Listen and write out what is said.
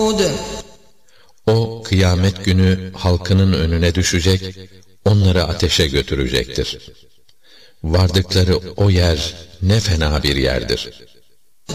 O kıyamet günü halkının önüne düşecek, onları ateşe götürecektir. Vardıkları o yer ne fena bir yerdir.